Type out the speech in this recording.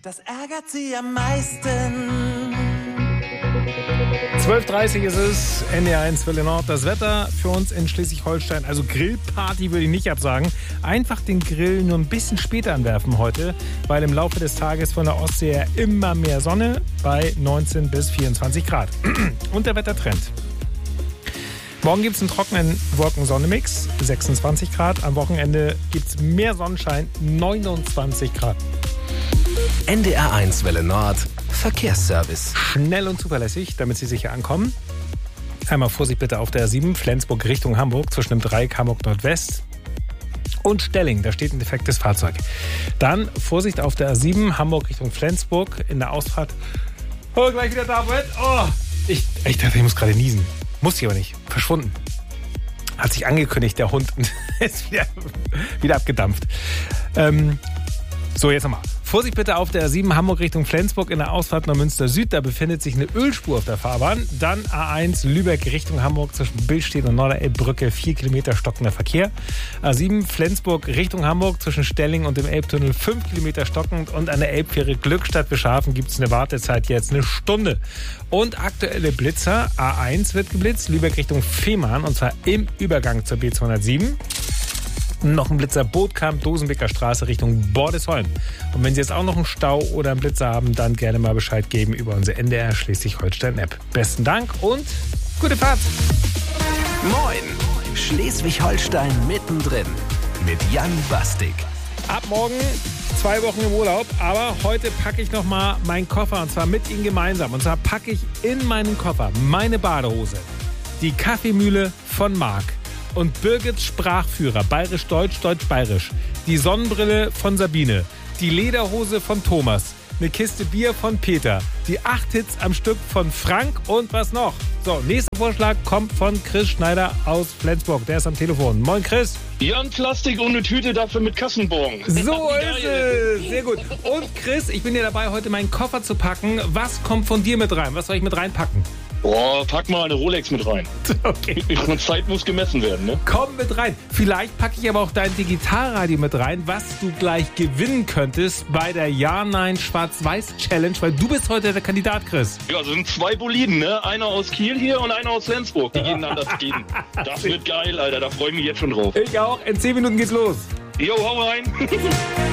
das ärgert sie am meisten. 12:30 ist es, NDR1 Welle Nord. Das Wetter für uns in Schleswig-Holstein, also Grillparty würde ich nicht absagen. Einfach den Grill nur ein bisschen später anwerfen heute, weil im Laufe des Tages von der Ostsee her immer mehr Sonne bei 19 bis 24 Grad. Und der Wettertrend. Morgen gibt es einen trockenen Wolken-Sonne-Mix, 26 Grad. Am Wochenende gibt es mehr Sonnenschein, 29 Grad. NDR1 Welle Nord, Verkehrsservice. Schnell und zuverlässig, damit Sie sicher ankommen. Einmal Vorsicht bitte auf der A7, Flensburg Richtung Hamburg, zwischen dem Dreieck Hamburg Nordwest und Stelling. Da steht ein defektes Fahrzeug. Dann Vorsicht auf der A7, Hamburg Richtung Flensburg, in der Ausfahrt. Oh, gleich wieder da, Brett. Oh, ich dachte, ich muss gerade niesen. Muss ich aber nicht. Verschwunden. Hat sich angekündigt, der Hund. Ist wieder abgedampft. So, jetzt nochmal. Vorsicht bitte auf der A7 Hamburg Richtung Flensburg in der Ausfahrt nach Münster Süd. Da befindet sich eine Ölspur auf der Fahrbahn. Dann A1 Lübeck Richtung Hamburg zwischen Billstedt und Norderelbbrücke. 4 Kilometer stockender Verkehr. A7 Flensburg Richtung Hamburg zwischen Stelling und dem Elbtunnel. 5 Kilometer stockend. Und an der Elbfähre Glückstadt Beschafen gibt es eine Wartezeit jetzt eine Stunde. Und aktuelle Blitzer. A1 wird geblitzt. Lübeck Richtung Fehmarn. Und zwar im Übergang zur B207. Noch ein Blitzer Bootkamp, Dosenbeker Straße Richtung Bordesholm. Und wenn Sie jetzt auch noch einen Stau oder einen Blitzer haben, dann gerne mal Bescheid geben über unsere NDR Schleswig-Holstein-App. Besten Dank und gute Fahrt. Moin, Schleswig-Holstein mittendrin mit Jan Bastik. Ab morgen 2 Wochen im Urlaub, aber heute packe ich nochmal meinen Koffer und zwar mit Ihnen gemeinsam. Und zwar packe ich in meinen Koffer meine Badehose, die Kaffeemühle von Marc und Birgits Sprachführer, bayerisch-deutsch, deutsch-bayerisch, die Sonnenbrille von Sabine, die Lederhose von Thomas, eine Kiste Bier von Peter, die 8 Hits am Stück von Frank und was noch? So, nächster Vorschlag kommt von Chris Schneider aus Flensburg. Der ist am Telefon. Moin Chris. Ja, ein Plastik und eine Tüte dafür mit Kassenbon. So ist es. Sehr gut. Und Chris, ich bin dir dabei, heute meinen Koffer zu packen. Was kommt von dir mit rein? Was soll ich mit reinpacken? Boah, pack mal eine Rolex mit rein. Okay. Zeit muss gemessen werden, ne? Komm mit rein. Vielleicht packe ich aber auch dein Digitalradio mit rein, was du gleich gewinnen könntest bei der Ja-Nein-Schwarz-Weiß-Challenge, weil du bist heute der Kandidat, Chris. Ja, also sind 2 Boliden, ne? Einer aus Kiel hier und einer aus Flensburg. Die gegeneinander gehen. Das wird geil, Alter. Da freue ich mich jetzt schon drauf. Ich auch. In 10 Minuten geht's los. Jo, hau rein.